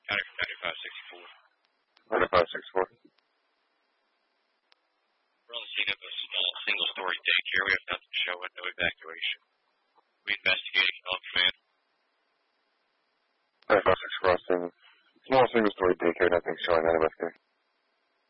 County from 9564. 9564. We're on the scene of a small single-story daycare. We have nothing showing, no evacuation. We investigating on command. 9564 Austin. Small single-story daycare, nothing showing, not investigating.